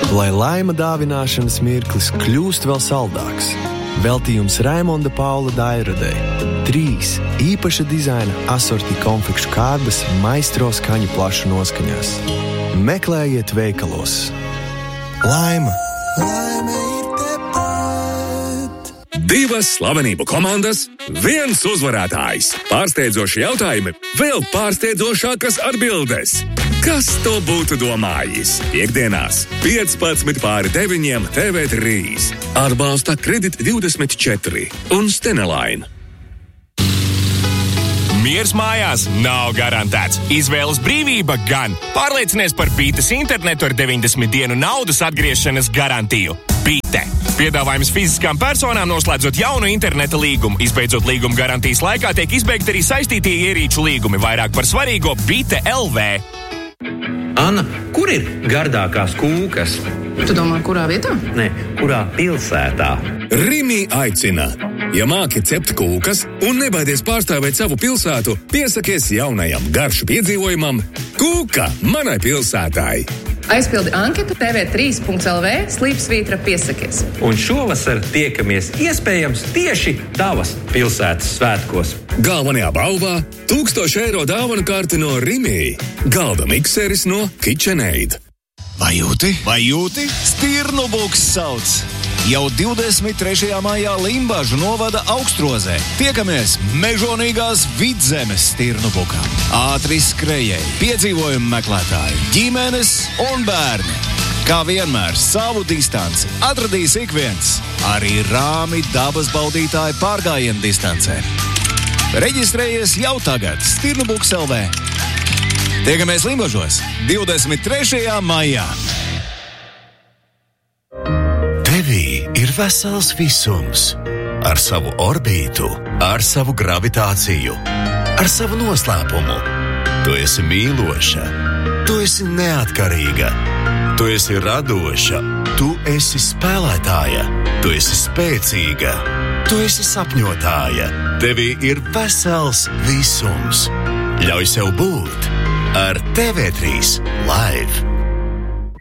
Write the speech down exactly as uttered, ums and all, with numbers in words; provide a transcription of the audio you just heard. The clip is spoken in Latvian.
Lai laima dāvināšanas mirklis kļūst vēl saldāks. Veltījums Raimonda Paula Dairadei. Trīs īpaša dizaina asorti konfekšu kārdas maistro skaņu plašu noskaņās. Meklējiet veikalos. Laima. Laime ir tepat. Divas slavenību komandas, viens uzvarētājs. Pārsteidzoši jautājumi, vēl pārsteidzošākas atbildes. Kas to būtu domājis? Piektdienās, piecpadsmit pāri deviņiem T V trīs. Atbalsta Kredit divdesmit četri un Stenelaine. Miers mājās nav garantēts. Izvēles brīvība gan. Pārliecinies par Bītes internetu ar deviņdesmit dienu naudas atgriešanas garantiju. Bīte. Piedāvājums fiziskām personām noslēdzot jaunu interneta līgumu. Izbeidzot līguma garantijas laikā tiek izbeigti arī saistītie ierīču līgumi. Vairāk par svarīgo Bīte L V. Anna, kur ir gardākās kūkas? Tu domā, kurā vietā? Nē, kurā pilsētā? Rimi aicina. Ja māki cept kūkas un nebaidies pārstāvēt savu pilsētu, piesakies jaunajam garšu piedzīvojumam Kūka manai pilsētai. Aizpildi anketu T V trīs punkts L V slīpsvītra piesakies. Un šovasar tiekamies iespējams tieši tavas pilsētas svētkos. Galvenajā balvā tūkstoši eiro dāvanu karte no Rimi. Galda mikseris no KitchenAid. Vai jūti? Vai jūti? Stirnubuks sauc. Jau divdesmit trešajā maijā Limbažu novada Augstrozē. Tiekamies mežonīgās Vidzemes Stirnubukā. Ātri skrejēji, piedzīvojumu meklētāji, ģimenes un bērni. Kā vienmēr savu distanci atradīs ik viens, arī rāmi dabas baudītāji pārgājienu distancē. Reģistrējies jau tagad Stirnubuks L V. Tiekamies Limbažos divdesmit trešajā maijā. Tevī ir vesels visums. Ar savu orbītu, ar savu gravitāciju, ar savu noslēpumu. Tu esi mīloša, tu esi neatkarīga, tu esi radoša, tu esi spēlētāja, tu esi spēcīga, tu esi sapņotāja. Tevī ir vesels visums. Ļauj sev būt ar T V trīs Live.